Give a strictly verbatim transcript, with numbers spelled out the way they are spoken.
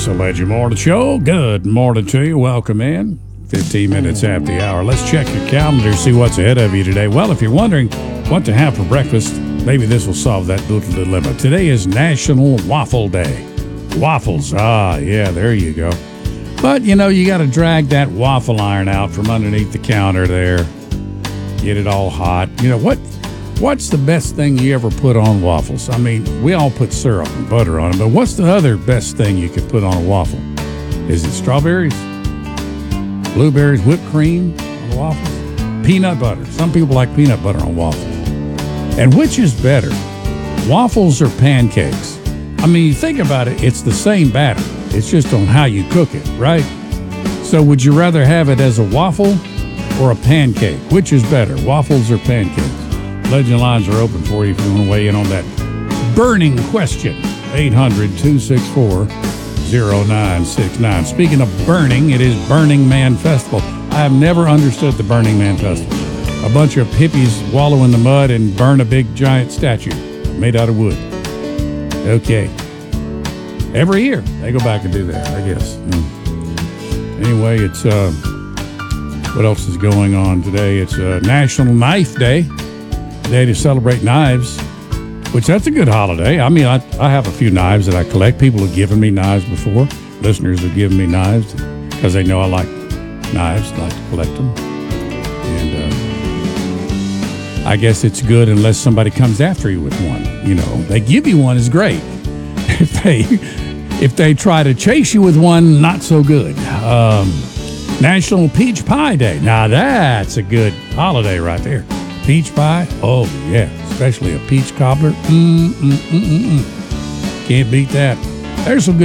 It's a Legend Morning Show. Good morning to you. Welcome in. fifteen minutes after the hour. Let's check your calendar, see what's ahead of you today. Well, if you're wondering what to have for breakfast, maybe this will solve that little dilemma. Today is National Waffle Day. Waffles. Ah, yeah, there you go. But, you know, you got to drag that waffle iron out from underneath the counter there. Get it all hot. You know, what? What's the best thing you ever put on waffles? I mean, we all put syrup and butter on them, but what's the other best thing you could put on a waffle? Is it strawberries? Blueberries, whipped cream on the waffles? Peanut butter. Some people like peanut butter on waffles. And which is better, waffles or pancakes? I mean, you think about it, it's the same batter. It's just on how you cook it, right? So would you rather have it as a waffle or a pancake? Which is better, waffles or pancakes? Legend lines are open for you if you want to weigh in on that burning question. eight hundred, two six four, zero nine six nine. Speaking of burning, it is Burning Man Festival. I have never understood the Burning Man Festival. A bunch of hippies wallow in the mud and burn a big giant statue made out of wood. Okay. Every year they go back and do that, I guess. Mm. Anyway, it's, uh, what else is going on today? It's uh, National Knife Day. Day to celebrate knives, which that's a good holiday. I mean, I, I have a few knives that I collect. People have given me knives before. Listeners have given me knives because they know I like knives, like to collect them. And uh, I guess it's good unless somebody comes after you with one. You know, they give you one is great. If they if they try to chase you with one, not so good. Um, National Peach Pie Day. Now that's a good holiday right there. Peach pie, oh yeah, especially a peach cobbler. Mm, mm, mm, mm, mm. Can't beat that. There's some good